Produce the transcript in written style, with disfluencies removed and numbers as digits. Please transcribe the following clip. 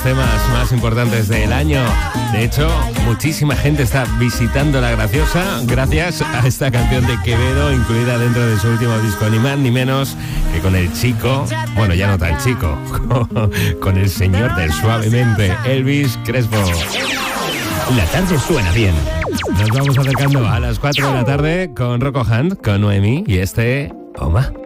temas más importantes del año. De hecho, muchísima gente está visitando La Graciosa gracias a esta canción de Quevedo, incluida dentro de su último disco, ni más ni menos que con el chico, bueno, ya no tan chico, con el señor del Suavemente, Elvis Crespo. La tarde suena bien. Nos vamos acercando a las 4 de la tarde con Rocco Hunt, con Noemi y Oma.